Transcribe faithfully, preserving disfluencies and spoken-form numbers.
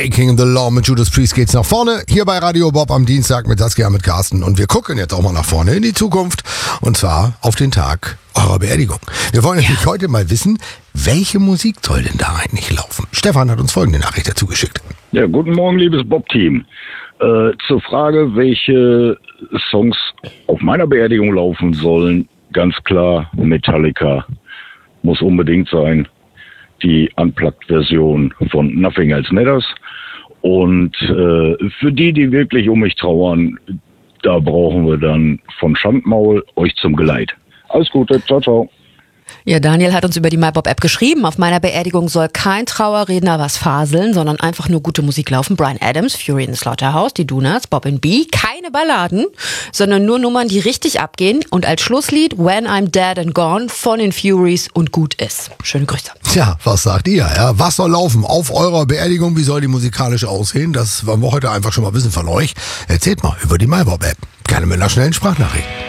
Breaking the Law mit Judas Priest geht's nach vorne. Hier bei Radio Bob am Dienstag mit Saskia mit Carsten. Und wir gucken jetzt auch mal nach vorne in die Zukunft. Und zwar auf den Tag eurer Beerdigung. Wir wollen nämlich ja. heute mal wissen, welche Musik soll denn da eigentlich laufen? Stefan hat uns folgende Nachricht dazu geschickt. Ja, guten Morgen, liebes Bob-Team. Äh, zur Frage, welche Songs auf meiner Beerdigung laufen sollen, ganz klar Metallica muss unbedingt sein. Die Unplugged-Version von Nothing Else Matters. Und äh, für die, die wirklich um mich trauern, da brauchen wir dann von Schandmaul euch zum Geleit. Alles Gute, ciao, ciao. Ja, Daniel hat uns über die MyBob-App geschrieben. Auf meiner Beerdigung soll kein Trauerredner was faseln, sondern einfach nur gute Musik laufen. Bryan Adams, Fury in the Slaughterhouse, die Donuts, Bob and B. Keine Balladen, sondern nur Nummern, die richtig abgehen. Und als Schlusslied When I'm Dead and Gone von den Furies und gut ist. Schöne Grüße. Tja, was sagt ihr? Ja? Was soll laufen auf eurer Beerdigung? Wie soll die musikalisch aussehen? Das wollen wir heute einfach schon mal wissen von euch. Erzählt mal über die MyBob-App. Gerne mit einer schnellen Sprachnachricht.